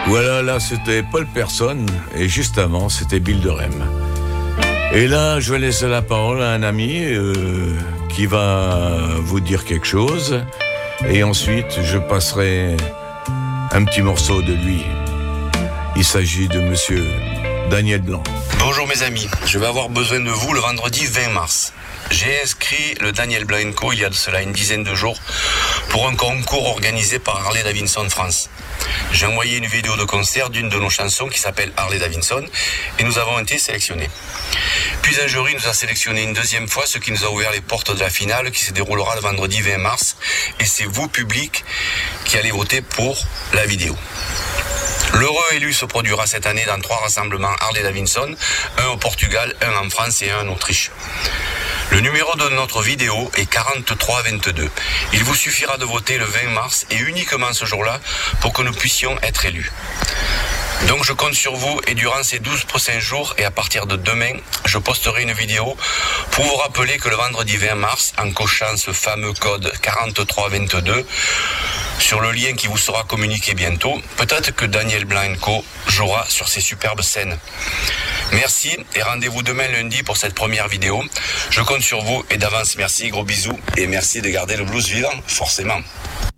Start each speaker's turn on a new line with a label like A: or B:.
A: Voilà, là, c'était Paul Persson, et juste avant, c'était Bill de Rem. Et là, je vais laisser la parole à un ami qui va vous dire quelque chose, et ensuite, je passerai un petit morceau de lui. Il s'agit de monsieur Daniel Blanc.
B: Bonjour mes amis, je vais avoir besoin de vous le vendredi 20 mars. J'ai inscrit le Daniel Blanc & Co il y a de cela une dizaine de jours pour un concours organisé par Harley Davidson France. J'ai envoyé une vidéo de concert d'une de nos chansons qui s'appelle Harley Davidson et nous avons été sélectionnés. Puis un jury nous a sélectionné une deuxième fois, ce qui nous a ouvert les portes de la finale qui se déroulera le vendredi 20 mars. Et c'est vous, public, qui allez voter pour la vidéo. L'heureux élu se produira cette année dans 3 rassemblements Harley Davidson, un au Portugal, un en France et un en Autriche. Le numéro de notre vidéo est 4322. Il vous suffira de voter le 20 mars et uniquement ce jour-là pour que nous puissions être élus. Donc je compte sur vous et durant ces 12 prochains jours et à partir de demain, je posterai une vidéo pour vous rappeler que le vendredi 20 mars, en cochant ce fameux code 4322 sur le lien qui vous sera communiqué bientôt, peut-être que Daniel Blanc & Co jouera sur ces superbes scènes. Merci et rendez-vous demain lundi pour cette première vidéo. Je compte sur vous et d'avance merci, gros bisous et merci de garder le blues vivant, forcément.